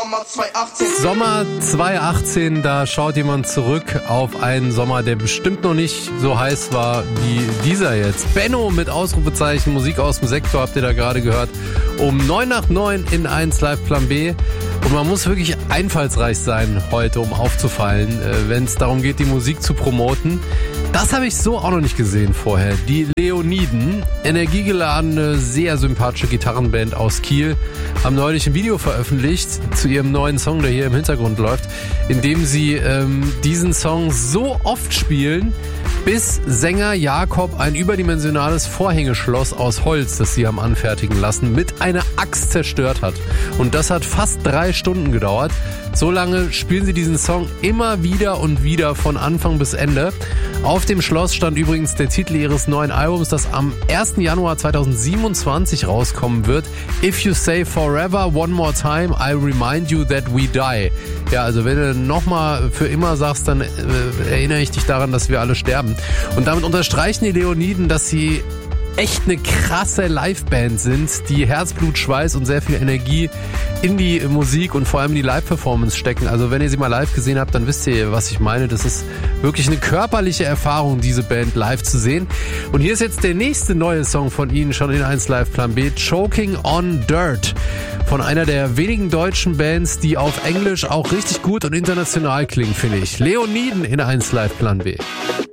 Sommer 2018. Sommer 2018, da schaut jemand zurück auf einen Sommer, der bestimmt noch nicht so heiß war wie dieser jetzt. Benno mit Ausrufezeichen, Musik aus dem Sektor, habt ihr da gerade gehört. Um 9:09 in 1 Live Plan B. Und man muss wirklich einfallsreich sein heute, um aufzufallen, wenn es darum geht, die Musik zu promoten. Das habe ich so auch noch nicht gesehen vorher. Die Leoniden, energiegeladene, sehr sympathische Gitarrenband aus Kiel, haben neulich ein Video veröffentlicht zu ihrem neuen Song, der hier im Hintergrund läuft, in dem sie diesen Song so oft spielen, bis Sänger Jakob ein überdimensionales Vorhängeschloss aus Holz, das sie haben anfertigen lassen, mit einer Axt zerstört hat. Und das hat fast 3 Stunden gedauert. So lange spielen sie diesen Song immer wieder und wieder von Anfang bis Ende. Auf dem Schloss stand übrigens der Titel ihres neuen Albums, das am 1. Januar 2027 rauskommen wird. If you say forever, one more time, I remind you that we die. Ja, also wenn du nochmal für immer sagst, dann erinnere ich dich daran, dass wir alle sterben. Und damit unterstreichen die Leoniden, dass sie echt eine krasse Liveband sind, die Herzblut, Schweiß und sehr viel Energie in die Musik und vor allem in die Live-Performance stecken. Also wenn ihr sie mal live gesehen habt, dann wisst ihr, was ich meine. Das ist wirklich eine körperliche Erfahrung, diese Band live zu sehen. Und hier ist jetzt der nächste neue Song von ihnen, schon in 1 Live Plan B, Choking on Dirt. Von einer der wenigen deutschen Bands, die auf Englisch auch richtig gut und international klingen, finde ich. Leoniden in 1 Live Plan B.